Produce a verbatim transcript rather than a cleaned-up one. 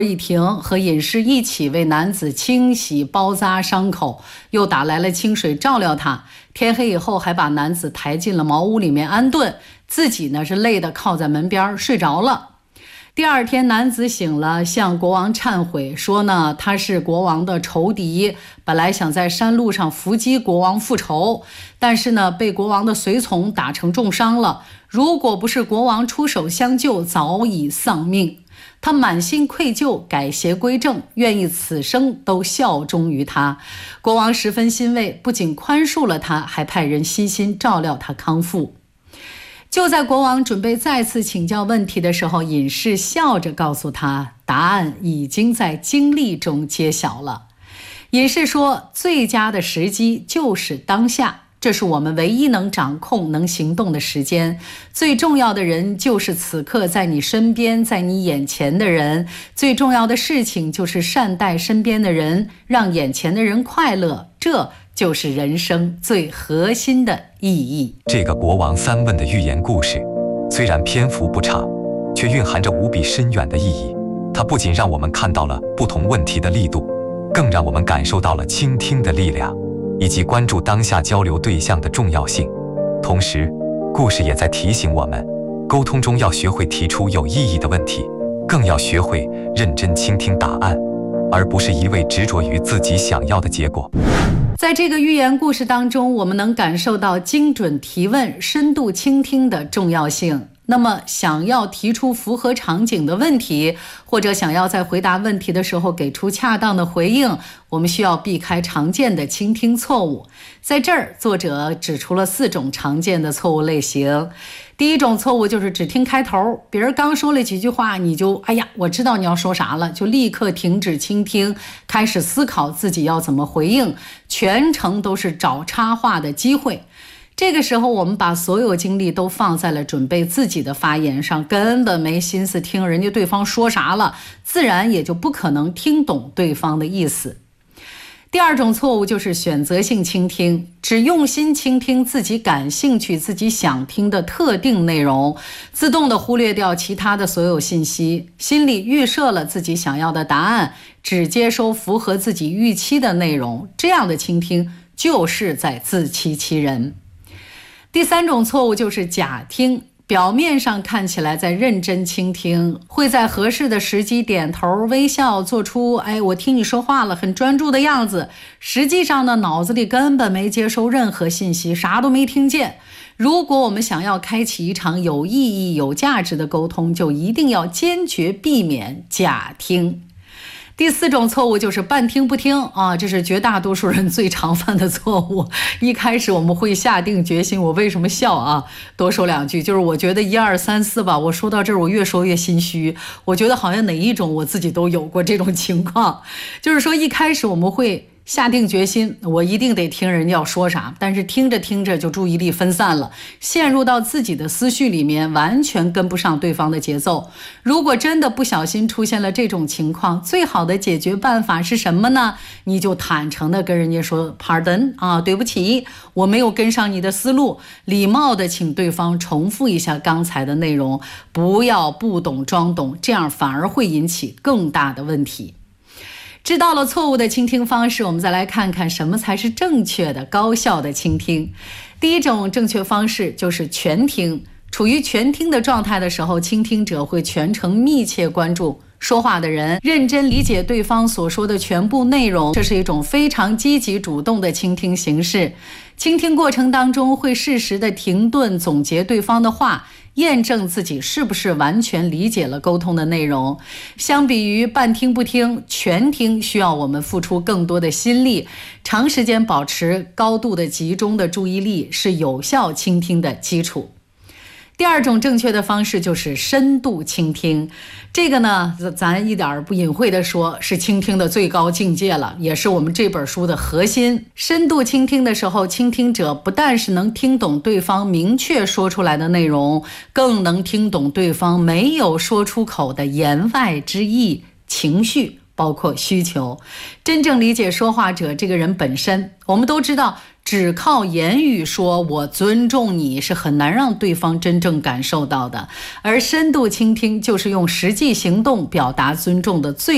一停，和隐士一起为男子清洗包扎伤口，又打来了清水照料他。天黑以后，还把男子抬进了茅屋里面安顿，自己呢是累得靠在门边睡着了。第二天，男子醒了，向国王忏悔，说呢他是国王的仇敌，本来想在山路上伏击国王复仇，但是呢被国王的随从打成重伤了。如果不是国王出手相救，早已丧命。他满心愧疚，改邪归正，愿意此生都效忠于他。国王十分欣慰，不仅宽恕了他，还派人悉心照料他康复。就在国王准备再次请教问题的时候，隐士笑着告诉他，答案已经在经历中揭晓了。隐士说，最佳的时机就是当下，这是我们唯一能掌控、能行动的时间。最重要的人就是此刻在你身边、在你眼前的人。最重要的事情就是善待身边的人，让眼前的人快乐。这就是人生最核心的意义。 这个国王三问的寓言故事，虽然篇幅不长，却蕴含着无比深远的意义。它不仅让我们看到了不同问题的力度，更让我们感受到了倾听的力量，以及关注当下交流对象的重要性。同时，故事也在提醒我们，沟通中要学会提出有意义的问题，更要学会认真倾听答案，而不是一味执着于自己想要的结果。 在这个寓言故事当中，我们能感受到精准提问、深度倾听的重要性。那么想要提出符合场景的问题，或者想要在回答问题的时候给出恰当的回应，我们需要避开常见的倾听错误。在这儿，作者指出了四种常见的错误类型。第一种错误就是只听开头，别人刚说了几句话，你就哎呀我知道你要说啥了，就立刻停止倾听，开始思考自己要怎么回应，全程都是找插话的机会。这个时候我们把所有精力都放在了准备自己的发言上，根本没心思听人家对方说啥了，自然也就不可能听懂对方的意思。第二种错误就是选择性倾听，只用心倾听自己感兴趣、自己想听的特定内容，自动的忽略掉其他的所有信息，心里预设了自己想要的答案，只接收符合自己预期的内容，这样的倾听就是在自欺欺人。第三种错误就是假听，表面上看起来在认真倾听，会在合适的时机点头微笑，做出哎我听你说话了很专注的样子，实际上呢脑子里根本没接收任何信息，啥都没听见。如果我们想要开启一场有意义有价值的沟通，就一定要坚决避免假听。第四种错误就是半听不听啊，这是绝大多数人最常犯的错误。一开始我们会下定决心，我为什么笑啊？多说两句，就是我觉得一二三四吧，我说到这儿我越说越心虚，我觉得好像哪一种我自己都有过这种情况。就是说一开始我们会下定决心，我一定得听人家要说啥，但是听着听着就注意力分散了，陷入到自己的思绪里面，完全跟不上对方的节奏。如果真的不小心出现了这种情况，最好的解决办法是什么呢？你就坦诚的跟人家说 pardon 啊，对不起，我没有跟上你的思路，礼貌的请对方重复一下刚才的内容，不要不懂装懂，这样反而会引起更大的问题。知道了错误的倾听方式，我们再来看看什么才是正确的、高效的倾听。第一种正确方式就是全听。处于全听的状态的时候，倾听者会全程密切关注说话的人，认真理解对方所说的全部内容，这是一种非常积极主动的倾听形式。倾听过程当中会适时的停顿，总结对方的话，验证自己是不是完全理解了沟通的内容。相比于半听不听，全听需要我们付出更多的心力，长时间保持高度的集中的注意力是有效倾听的基础。第二种正确的方式就是深度倾听，这个呢咱一点不隐晦的说，是倾听的最高境界了，也是我们这本书的核心。深度倾听的时候，倾听者不但是能听懂对方明确说出来的内容，更能听懂对方没有说出口的言外之意、情绪，包括需求。真正理解说话者这个人本身。我们都知道，只靠言语说我尊重你是很难让对方真正感受到的，而深度倾听就是用实际行动表达尊重的最